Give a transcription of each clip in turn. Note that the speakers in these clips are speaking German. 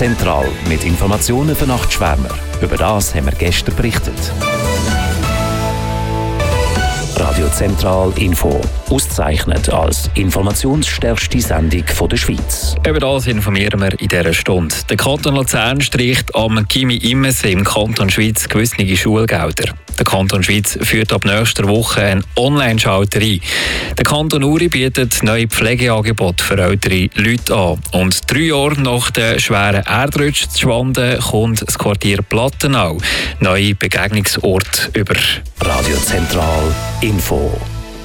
Zentral mit Informationen für Nachtschwärmer. Über das haben wir gestern berichtet. Radio Zentral Info. Ausgezeichnet als informationsstärkste Sendung der Schweiz. Über das informieren wir in dieser Stunde. Der Kanton Luzern streicht am Gymnasium Immensee im Kanton Schweiz gewisse Schulgelder. Der Kanton Schweiz führt ab nächster Woche einen Online-Schalter ein. Der Kanton Uri bietet neue Pflegeangebote für ältere Leute an. Und 3 Jahre nach den schweren Erdrutsch zu Schwanden kommt das Quartier Plattenau neue Begegnungsorte über. Radio Zentral Info.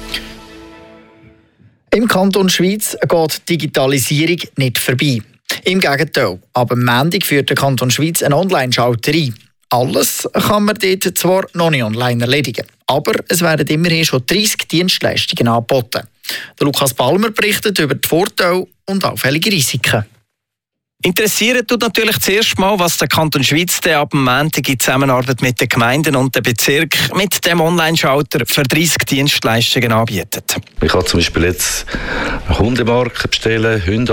Im Kanton Schweiz geht Digitalisierung nicht vorbei. Im Gegenteil, ab am Montag führt der Kanton Schweiz einen Online-Schalter ein. Alles kann man dort zwar noch nicht online erledigen, aber es werden immerhin schon 30 Dienstleistungen angeboten. Der Lukas Palmer berichtet über die Vorteile und auffällige Risiken. Interessiert tut natürlich zuerst mal, was der Kanton Schweiz ab dem Montag in Zusammenarbeit mit den Gemeinden und den Bezirken mit dem Online-Schalter für 30 Dienstleistungen anbietet. Ich kann zum Beispiel jetzt eine Hundemarke bestellen, Hunde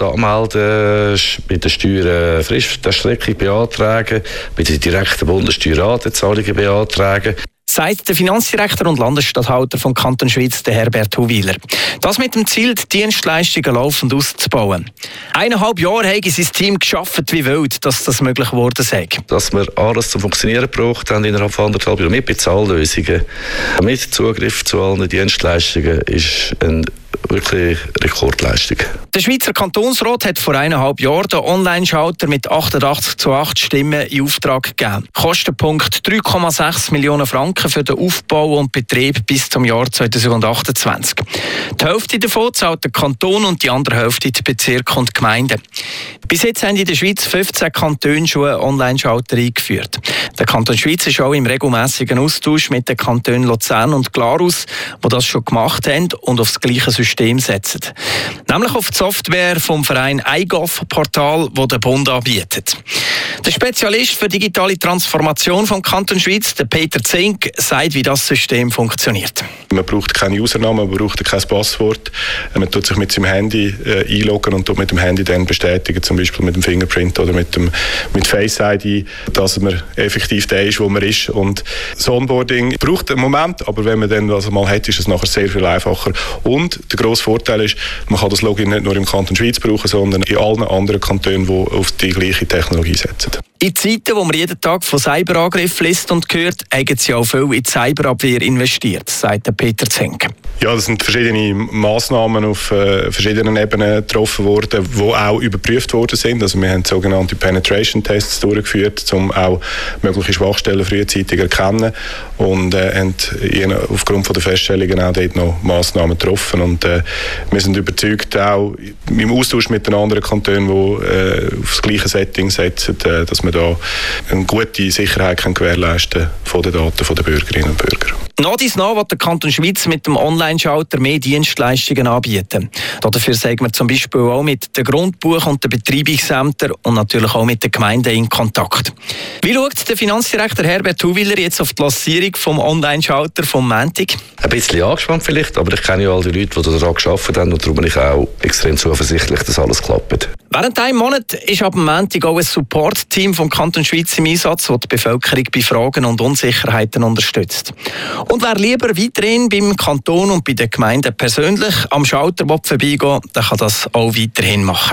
anmelden, bei der Steuer Fristerstreckung beantragen, bei der direkten Bundessteuerratenzahlungen beantragen. Sagt der Finanzdirektor und Landesstatthalter vom Kanton Schweiz, der Herbert Huwiler. Das mit dem Ziel, die Dienstleistungen laufend auszubauen. 1,5 Jahre haben sein Team geschafft wie wild, dass das möglich geworden sei. Dass wir alles zum Funktionieren gebraucht haben innerhalb von 1,5 Jahren mit Bezahllösungen, mit Zugriff zu allen Dienstleistungen, ist eine wirklich Rekordleistung. Der Schweizer Kantonsrat hat vor 1,5 Jahren den Online-Schalter mit 88:8 Stimmen in Auftrag gegeben. Kostenpunkt 3,6 Millionen Franken für den Aufbau und Betrieb bis zum Jahr 2028. Die Hälfte davon zahlt der Kanton und die andere Hälfte die Bezirke und Gemeinden. Bis jetzt haben in der Schweiz 15 Kantone schon einen Online-Schalter eingeführt. Der Kanton Schweiz ist auch im regelmäßigen Austausch mit den Kantonen Luzern und Glarus, die das schon gemacht haben und auf das gleiche System setzen. Nämlich auf die Software vom Verein iGov-Portal, das der Bund anbietet. Der Spezialist für digitale Transformation vom Kanton Schweiz, der Peter Zink, sagt, wie das System funktioniert. Man braucht keine Username, man braucht kein Passwort. Man tut sich mit seinem Handy einloggen und tut mit dem Handy dann bestätigen, zum Beispiel mit dem Fingerprint oder mit Face ID, dass man effektiv der ist, wo man ist. Und das Onboarding braucht einen Moment, aber wenn man dann das mal hat, ist es nachher sehr viel einfacher. Und der grosse Vorteil ist, man kann das Login nicht nur im Kanton Schweiz brauchen, sondern in allen anderen Kantonen, die auf die gleiche Technologie setzen. In Zeiten, wo man jeden Tag von Cyberangriffen liest und hört, haben sie auch viel in die Cyberabwehr investiert, sagt der Peter Zink. Ja, das sind verschiedene Massnahmen auf verschiedenen Ebenen getroffen worden, die auch überprüft worden sind. Also wir haben sogenannte Penetration-Tests durchgeführt, um auch mögliche Schwachstellen frühzeitig zu erkennen und haben aufgrund von der Feststellungen auch dort noch Massnahmen getroffen. Und wir sind überzeugt, auch im Austausch mit den anderen Kantonen, die auf das gleiche Setting setzen, dass wir da eine gute Sicherheit gewährleisten können von den Daten der Bürgerinnen und Bürger. Nach dies nach will der Kanton Schweiz mit dem Online-Schalter mehr Dienstleistungen anbieten. Dafür sagen wir zum Beispiel auch mit den Grundbuch- und den Betreibungsämtern und natürlich auch mit den Gemeinden in Kontakt. Wie schaut der Finanzdirektor Herbert Huwiler jetzt auf die Lancierung vom Online-Schalter vom Montag? Ein bisschen angespannt vielleicht, aber ich kenne ja all die Leute, die daran gearbeitet haben und darum bin ich auch extrem zuversichtlich, dass alles klappt. Während einem Monat ist ab dem Montag auch ein Support-Team vom Kanton Schweiz im Einsatz, das die Bevölkerung bei Fragen und Unsicherheiten unterstützt. Und wer lieber weiterhin beim Kanton und bei den Gemeinden persönlich am Schalter vorbeigehen, der kann das auch weiterhin machen.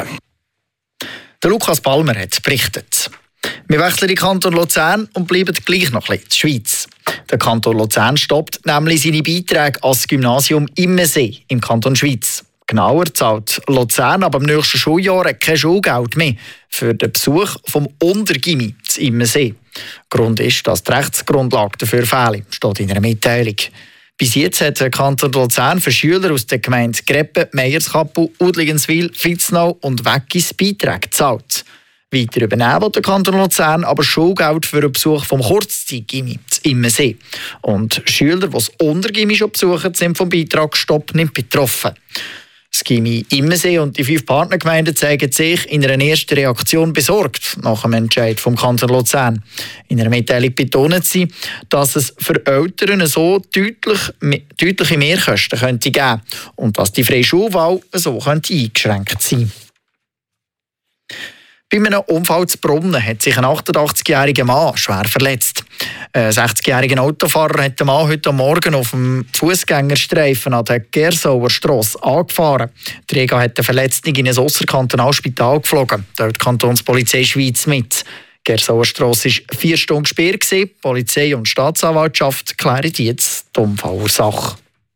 Der Lukas Palmer hat berichtet. Wir wechseln in den Kanton Luzern und bleiben gleich noch ein bisschen in der Schweiz. Der Kanton Luzern stoppt nämlich seine Beiträge als Gymnasium Immensee im Kanton Schweiz. Genauer zahlt Luzern aber im nächsten Schuljahr kein Schulgeld mehr für den Besuch vom Untergymi zu Immensee. Grund ist, dass die Rechtsgrundlage dafür fehlt, steht in einer Mitteilung. Bis jetzt hat der Kanton Luzern für Schüler aus den Gemeinden Greppen, Meierskappel, Udligenswil, Vitznau und Weggis Beiträge gezahlt. Weiter übernehmen will der Kanton Luzern aber Schulgeld für den Besuch vom Kurzzeitgymi zu Immensee. Und Schüler, die das Untergymi schon besuchen, sind vom Beitragsstopp nicht betroffen. Das Gymi Immensee und die 5 Partnergemeinden zeigen sich in einer ersten Reaktion besorgt nach dem Entscheid vom Kanton Luzern. In einer Mitteilung betonen sie, dass es für Eltern so deutliche Mehrkosten könnte geben und dass die freie Schulwahl so eingeschränkt sein könnte. Bei einem Unfall zu Brunnen hat sich ein 88-jähriger Mann schwer verletzt. Ein 60-jähriger Autofahrer hat den Mann heute Morgen auf dem Fußgängerstreifen an der Gersauer Strasse angefahren. Die Träger hat den Verletzten in ein ausserkantonales Spital geflogen. Dort die Kantonspolizei Schweiz mit. Die Gersauer Strasse war 4 Stunden gesperrt. Polizei und Staatsanwaltschaft klären jetzt die Unfallursache.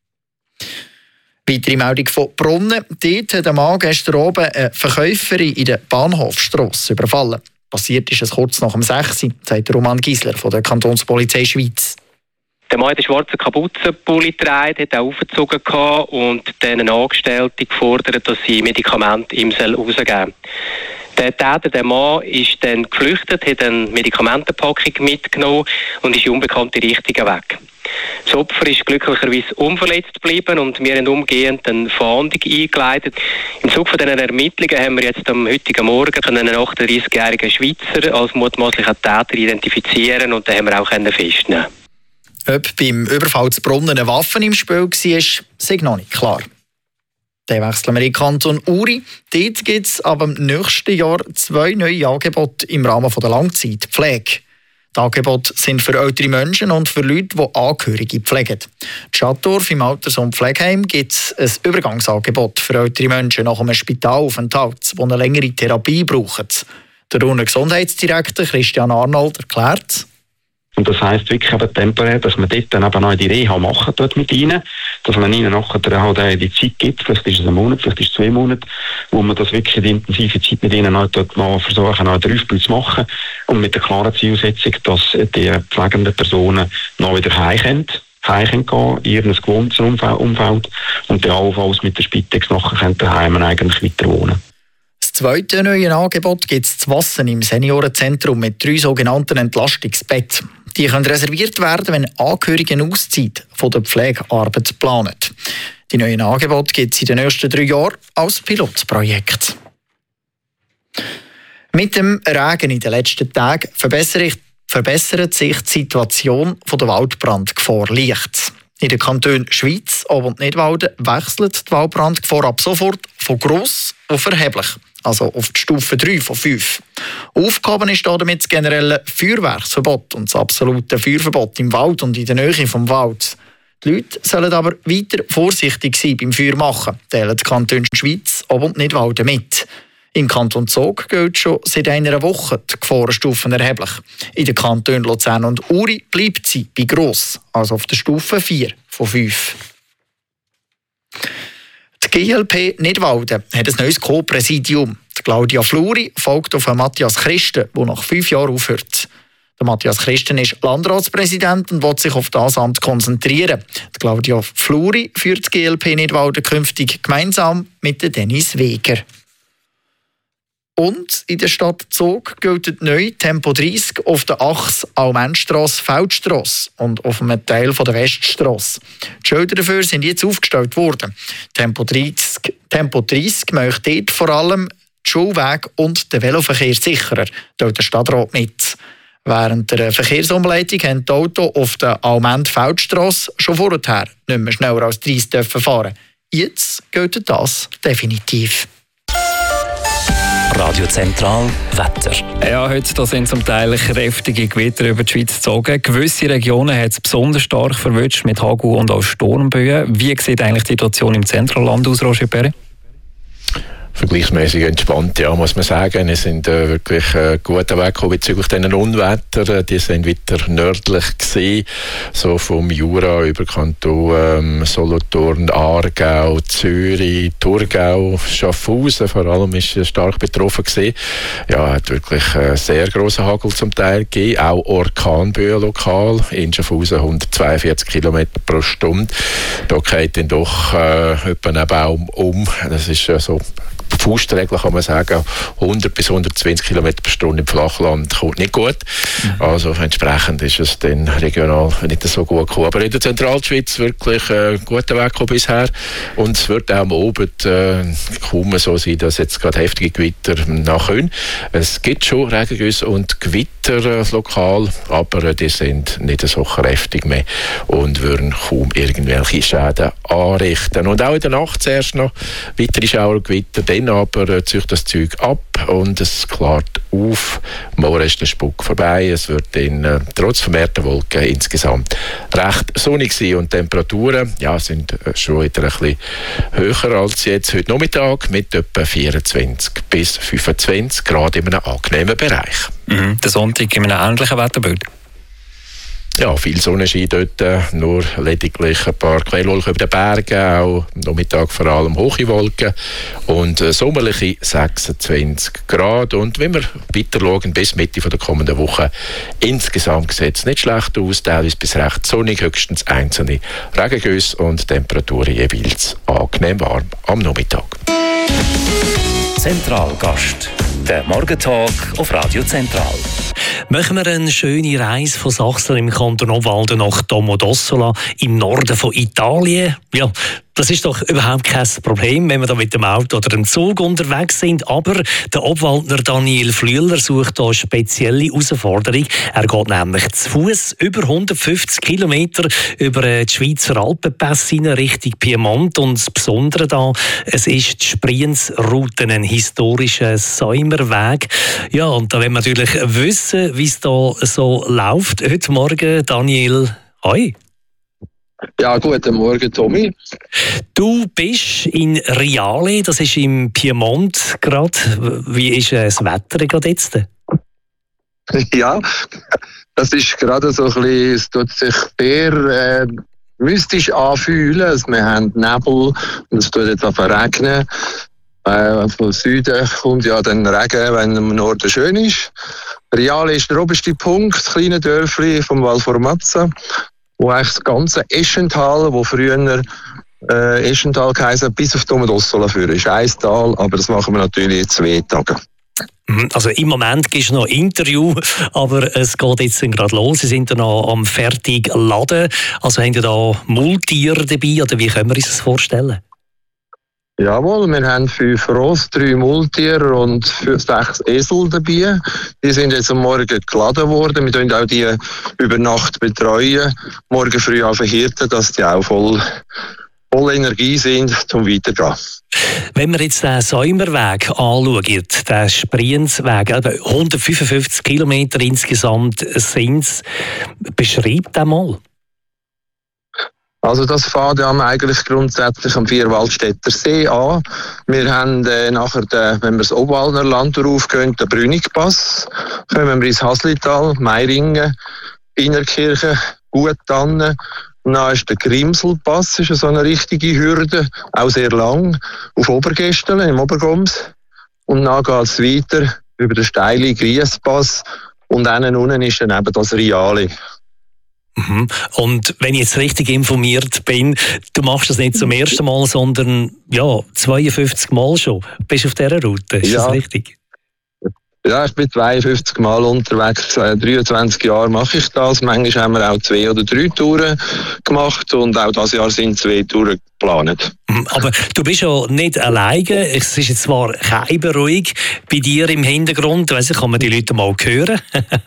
Weitere Meldung von Brunnen. Dort hat ein Mann gestern oben eine Verkäuferin in der Bahnhofstrasse überfallen. Passiert ist es kurz nach dem 6 Uhr, sagt Roman Gisler von der Kantonspolizei Schweiz. Der Mann hat einen schwarzen Kapuzenpulli getragen, hat auch aufgezogen und dann eine Angestellte gefordert, dass sie Medikamente ihm rausgeben soll. Der Täter, der Mann, ist dann geflüchtet, hat eine Medikamentenpackung mitgenommen und ist in unbekannte Richtung weg. Das Opfer ist glücklicherweise unverletzt geblieben und wir haben umgehend eine Fahndung eingeleitet. Im Zuge von diesen Ermittlungen haben wir jetzt am heutigen Morgen einen 38-jährigen Schweizer als mutmaßlichen Täter identifizieren und den haben wir auch festnehmen. Ob beim Überfall zu Brunnen eine Waffe im Spiel war, ist noch nicht klar. Dann wechseln wir in den Kanton Uri. Dort gibt es ab dem nächsten Jahr 2 neue Angebote im Rahmen der Langzeitpflege. Die Angebote sind für ältere Menschen und für Leute, die Angehörige pflegen. In Schattdorf im Alters- und Pflegeheim gibt es ein Übergangsangebot für ältere Menschen nach einem Spitalaufenthalt, die eine längere Therapie brauchen. Der Runner Gesundheitsdirektor Christian Arnold erklärt: Und das heisst wirklich eben temporär, dass man dort dann eben auch die Reha machen tut mit ihnen, dass man ihnen nachher halt die Zeit gibt, vielleicht ist es ein Monat, vielleicht ist es 2 Monate, wo man das wirklich in intensive Zeit mit ihnen halt dort mal versuchen, auch den Aufbau zu machen und mit der klaren Zielsetzung, dass die pflegenden Personen noch wieder heim können gehen, in ihrem gewohntes Umfeld und dann allenfalls mit der Spitex nachher daheim eigentlich weiter wohnen. Das zweite neue Angebot gibt es zu Wassen im Seniorenzentrum mit 3 sogenannten Entlastungsbetten. Die können reserviert werden, wenn Angehörige eine Auszeit von der Pflegearbeit planen. Die neuen Angebote gibt es in den nächsten 3 Jahren als Pilotprojekt. Mit dem Regen in den letzten Tagen verbessert sich die Situation der Waldbrandgefahr leicht. In den Kantonen Schweiz, Ob- und Nidwalden wechselt die Waldbrandgefahr ab sofort von gross auf erheblich, also auf die Stufe 3 von 5. Aufgaben ist damit das generelle Feuerwerksverbot und das absolute Feuerverbot im Wald und in der Nähe vom Wald. Die Leute sollen aber weiter vorsichtig sein beim Feuermachen, teilen die Kantone Schweiz, Ob- und Nidwalden mit. Im Kanton Zug gilt schon seit einer Woche die Gefahrenstufen erheblich. In den Kantonen Luzern und Uri bleibt sie bei gross, also auf der Stufe 4 von 5. Die GLP Nidwalden hat ein neues Co-Präsidium. Claudia Fluri folgt auf Matthias Christen, der nach 5 Jahren aufhört. Der Matthias Christen ist Landratspräsident und will sich auf das Amt konzentrieren. Die Claudia Fluri führt die GLP Nidwalden künftig gemeinsam mit Dennis Weger. Und in der Stadt Zug gilt neu Tempo 30 auf der Achse Almenstrasse-Feldstrasse und auf einem Teil der Weststrasse. Die Schilder dafür sind jetzt aufgestellt worden. Tempo 30 möchte dort vor allem die Schulwege und den Veloverkehr sicherer, teilt der Stadtrat mit. Während der Verkehrsumleitung haben die Autos auf der Almend-Feldstrasse schon vorher nicht mehr schneller als 30 fahren. Jetzt gilt das definitiv. Radio Zentral Wetter. Ja, heute sind zum Teil kräftige Gewitter über die Schweiz gezogen. Gewisse Regionen hat es besonders stark verwünscht mit Hagel und auch Sturmböen. Wie sieht eigentlich die Situation im Zentralland aus, Roger Perret? Vergleichsmäßig entspannt, ja, muss man sagen. Wir sind wirklich gut weggekommen bezüglich diesen Unwetter. Die sind wieder nördlich gesehen, so vom Jura über Kanton Solothurn, Aargau, Zürich, Thurgau, Schaffhausen vor allem ist stark betroffen gesehen. Ja, hat wirklich sehr grossen Hagel zum Teil gegeben, auch Orkanböen lokal, in Schaffhausen 142 km pro Stunde. Da geht dann doch etwa ein Baum um. Das ist so Faustregel, kann man sagen, 100 bis 120 km pro Stunde im Flachland kommt nicht gut. Also entsprechend ist es dann regional nicht so gut gekommen. Aber in der Zentralschweiz wirklich guter Weg bisher. Und es wird auch am Abend kaum so sein, dass jetzt gerade heftige Gewitter nachkommen. Es gibt schon Regengüsse und Gewitter lokal, aber die sind nicht so kräftig mehr und würden kaum irgendwelche Schäden anrichten. Und auch in der Nacht zuerst noch weitere Schauergewitter. Dann aber zieht das Zeug ab und es klart auf. Morgen ist der Spuk vorbei. Es wird dann trotz vermehrter Wolken insgesamt recht sonnig sein. Und die Temperaturen sind schon wieder ein bisschen höher als jetzt heute Nachmittag mit etwa 24 bis 25 Grad in einem angenehmen Bereich. Der Sonntag in einem ähnlichen Wetterbild? Ja, viel Sonnenschein dort, nur lediglich ein paar Quellwolken über den Bergen, auch am Nachmittag vor allem hohe Wolken und sommerliche 26 Grad. Und wenn wir weiter schauen, bis Mitte der kommenden Woche, insgesamt sieht es nicht schlecht aus, teilweise bis recht sonnig, höchstens einzelne Regengüsse und Temperaturen jeweils angenehm warm am Nachmittag. Zentralgast, der Morgentalk auf Radio Zentral. Machen wir eine schöne Reise von Sachsen im Kanton Obwalden nach Domodossola im Norden von Italien. Ja, das ist doch überhaupt kein Problem, wenn wir da mit dem Auto oder dem Zug unterwegs sind. Aber der Obwaldner Daniel Flüeler sucht da eine spezielle Herausforderung. Er geht nämlich zu Fuß über 150 Kilometer über die Schweizer Alpenpässe Richtung Piemont. Und das Besondere da, es ist die Sprienzroute, ein historischer Säumerweg. Ja, und da wollen wir natürlich wissen, wie es da so läuft heute Morgen. Daniel, hoi. Ja, guten Morgen, Tommy. Du bist in Riale, das ist im Piemont gerade. Wie ist das Wetter gerade jetzt? Ja, das ist gerade so ein bisschen, es tut sich sehr mystisch anfühlen. Also wir haben Nebel und es tut jetzt regnen. Von Süden kommt ja dann Regen, wenn im Norden schön ist. Riale ist der oberste Punkt, das kleine Dörfli vom Val Formazza, wo eigentlich das ganze Eschental, wo früher Eschental geheißen, bis auf Domodossola führen. Ist ein Tal, aber das machen wir natürlich in 2 Tagen. Also im Moment gibt es noch ein Interview, aber es geht jetzt gerade los. Sie sind noch am fertig laden. Also haben Sie da Multier dabei oder wie können wir uns das vorstellen? Jawohl, wir haben 5 Ross, 3 Multier und 6 Esel dabei. Die sind jetzt am Morgen geladen worden. Wir betreuen auch die über Nacht betreuen. Morgen früh auf Hirten, dass die auch voll Energie sind, um weiterzugehen. Wenn wir jetzt den Säumerweg anschauen, den Sprienzweg, 155 Kilometer insgesamt sind es, beschreibt den mal. Also das fängt ja eigentlich grundsätzlich am Vierwaldstätter See an. Wir haben nachher, wenn wir das Obwaldner Land raufgehen, den Brünigpass, kommen wir ins Haslital, Meiringen, Innerkirchen, Guttannen. Und dann ist der Grimselpass, ist so eine richtige Hürde, auch sehr lang, auf Obergestelen im Obergoms. Und dann geht es weiter über den steilen Griespass und unten ist dann eben das Riale. Und wenn ich jetzt richtig informiert bin, du machst das nicht zum ersten Mal, sondern 52 Mal schon. Bist du auf dieser Route, ist das richtig? Ja, ich bin 52 Mal unterwegs, 23 Jahre mache ich das. Manchmal haben wir auch 2 oder 3 Touren gemacht und auch dieses Jahr sind 2 Touren geplant. Aber du bist ja nicht alleine. Es ist jetzt zwar kein ruhig bei dir im Hintergrund, weiss ich, kann man die Leute mal hören?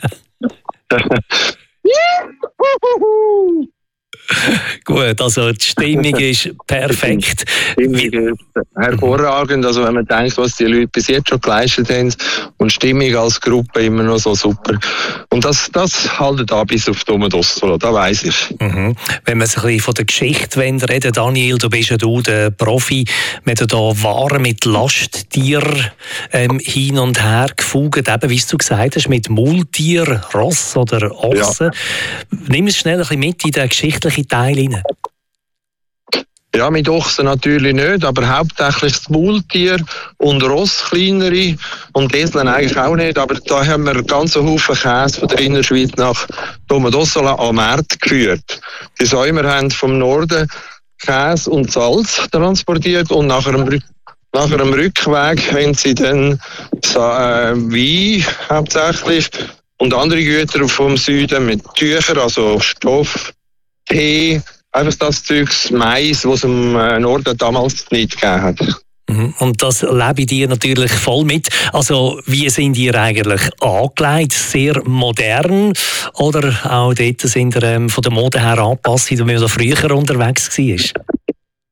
Gut, also die Stimmung ist perfekt. Die Stimmung ist hervorragend. Also wenn man denkt, was die Leute bis jetzt schon geleistet haben und die Stimmung als Gruppe immer noch so super. Und das haltet an bis auf Domodossola, das weiss ich. Wenn wir ein bisschen von der Geschichte reden, Daniel, du bist ja der Profi. Wir haben hier Waren mit Lasttieren hin und her gefugt, eben wie du gesagt hast, mit Maultier, Ross oder Ochsen. Ja. Nimm es schnell ein bisschen mit in den geschichtlichen Teil rein. Ja, mit Ochsen natürlich nicht, aber hauptsächlich das Maultier und Ross kleinere und Esel eigentlich auch nicht. Aber da haben wir einen ganzen Haufen Käse von der Innerschweiz nach Domodossola am Markt geführt. Die Säumer haben vom Norden Käse und Salz transportiert und nach einem Rückweg haben sie dann Wein hauptsächlich und andere Güter vom Süden mit Tüchern, also Stoff, Tee, einfach das Zeugs, Mais, was es im Norden damals nicht gegeben hat. Und das lebe ich dir natürlich voll mit. Also, wie sind ihr eigentlich angelegt? Sehr modern? Oder auch dort sind ihr von der Mode her angepasst, wie man so früher unterwegs war?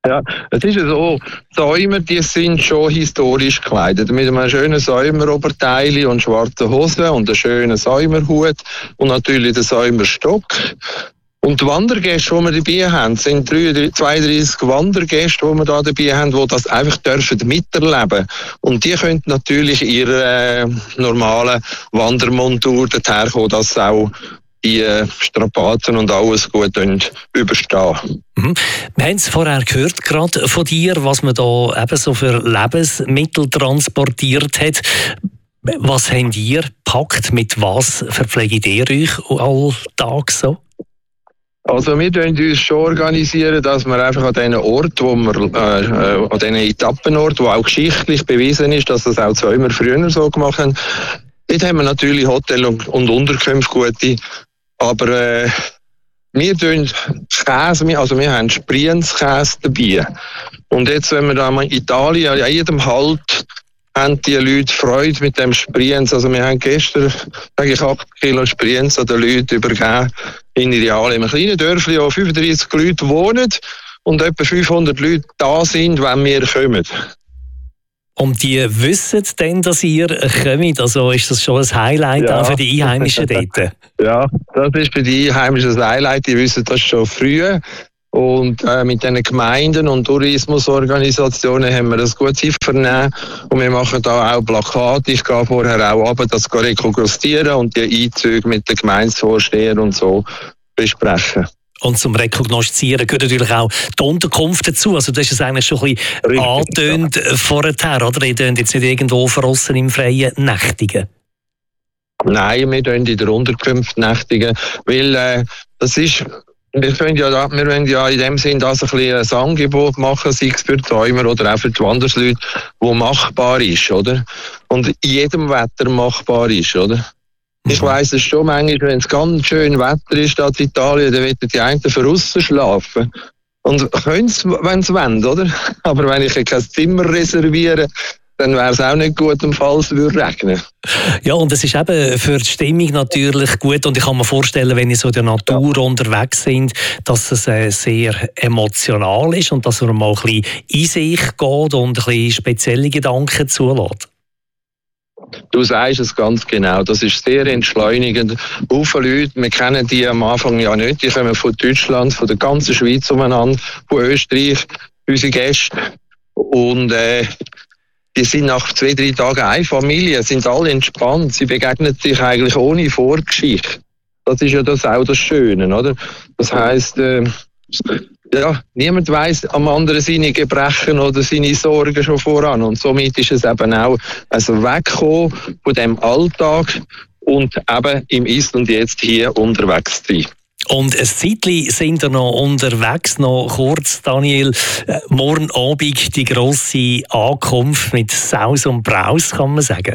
Ja, es ist so, Säumer, die sind schon historisch gekleidet. Mit einem schönen Säumeroberteil und schwarzen Hosen und einem schönen Säumerhut und natürlich den Säumerstock. Und die Wandergäste, die wir dabei haben, sind 32 Wandergäste, die wir da dabei haben, die das einfach dürfen miterleben. Und die können natürlich ihre normale Wandermontur dorthin kommen, dass auch die Strapazen und alles gut überstehen. Mhm. Wir haben es vorher gehört, gerade von dir, was man da eben so für Lebensmittel transportiert hat. Was habt ihr gepackt? Mit was verpflegt ihr euch alltag so? Also wir organisieren uns schon, dass wir einfach an diesen Orten, wo wir, an diesen Etappenorten, wo auch geschichtlich bewiesen ist, dass das auch Säumer früher so gemacht haben, dort haben wir natürlich Hotel und Unterkünfte gute, aber wir tun Käse, also wir haben Sprienzkäse dabei. Und jetzt, wenn wir da in Italien, an jedem Halt, haben die Leute Freude mit dem Sprienz. Also wir haben gestern eigentlich 8 Kilo Sprienz an den Leuten übergeben in Ideal. In einem kleinen Dörfli, wo 35 Leute wohnen und etwa 500 Leute da sind, wenn wir kommen. Und die wissen dann, dass ihr kommt? Also ist das schon ein Highlight auch für die Einheimischen dort? Ja, das ist für die Einheimischen ein Highlight. Die wissen das schon früh. Und mit den Gemeinden und Tourismusorganisationen haben wir das gut vernehmen. Und wir machen da auch Plakate. Ich gehe vorher auch runter, das rekognostizieren und die Einzüge mit den Gemeindevorstehern und so besprechen. Und zum Rekognoszieren gehört natürlich auch die Unterkunft dazu. Also das ist es eigentlich schon ein bisschen angetönt vorher, oder? Ihr tönt jetzt nicht irgendwo verrossen im Freien nächtigen. Nein, wir tönt in der Unterkunft nächtigen, weil das ist... Wir wollen ja in dem Sinn das ein Angebot machen, sei es für die Säumer oder auch für die Wandersleute, wo machbar ist, oder? Und in jedem Wetter machbar ist, oder? Ich weiss es schon manchmal, wenn es ganz schön Wetter ist in Italien, dann wollen die einen für aussen schlafen. Und können es, wenn sie wollen, oder? Aber wenn ich kein Zimmer reserviere, dann wäre es auch nicht gut, falls es würde regnen. Ja, und es ist eben für die Stimmung natürlich gut. Und ich kann mir vorstellen, wenn ihr so in der Natur unterwegs sind, dass es sehr emotional ist und dass man mal ein bisschen in sich geht und ein bisschen spezielle Gedanken zulässt. Du sagst es ganz genau, das ist sehr entschleunigend. Viele Leute, wir kennen die am Anfang ja nicht, die kommen von Deutschland, von der ganzen Schweiz umeinander, von Österreich, unsere Gäste. Und die sind nach 2-3 Tagen eine Familie, sind alle entspannt, sie begegnen sich eigentlich ohne Vorgeschichte. Das ist ja das auch das Schöne, oder? Das heisst, ja, niemand weiss am anderen seine Gebrechen oder seine Sorgen schon voran. Und somit ist es eben auch also wegkommen von dem Alltag und eben im Ist und Jetzt hier unterwegs zu sein. Und ein Zeitchen sind wir noch unterwegs, noch kurz, Daniel. Morgen Abend die grosse Ankunft mit Saus und Braus, kann man sagen.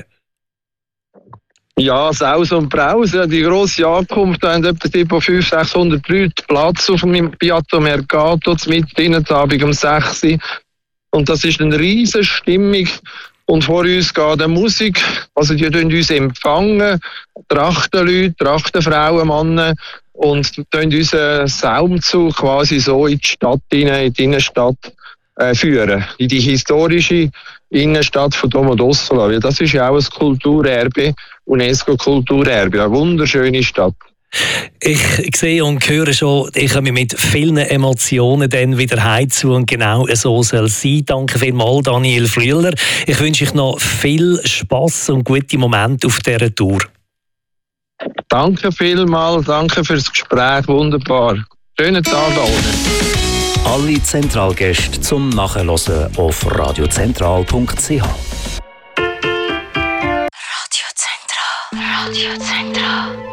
Ja, Saus und Braus, ja, die grosse Ankunft, da haben etwa 500-600 Leute Platz auf dem Piazza Mercato, mitten Abend um 6 Uhr. Und das ist eine riesige Stimmung. Und vor uns geht die Musik, also die uns empfangen, Trachtenleute, Trachtenfrauen, Männer, und unseren Saumzug quasi so in die Stadt hinein, in die Innenstadt führen. In die historische Innenstadt von Domodossola. Das ist ja auch ein Kulturerbe, UNESCO-Kulturerbe, eine wunderschöne Stadt. Ich sehe und höre schon, ich komme mit vielen Emotionen dann wieder heimzu und genau so soll es sein. Danke vielmals, Daniel Flüeler. Ich wünsche euch noch viel Spass und gute Momente auf dieser Tour. Danke vielmals, danke fürs Gespräch, wunderbar. Schönen Tag allen. Alle Zentralgäste zum Nachhören auf radiozentral.ch. Radio Zentral.